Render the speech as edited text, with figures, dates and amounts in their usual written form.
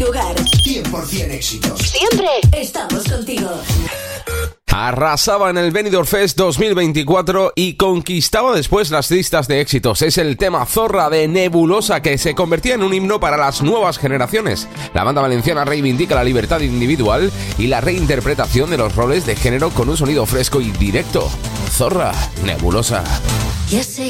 lugar. 100% éxitos. Siempre estamos contigo. Arrasaba en el Benidorm Fest 2024 y conquistaba después las listas de éxitos. Es el tema Zorra de Nebulosa, que se convertía en un himno para las nuevas generaciones. La banda valenciana reivindica la libertad individual y la reinterpretación de los roles de género con un sonido fresco y directo. Zorra, Nebulosa. Ya sé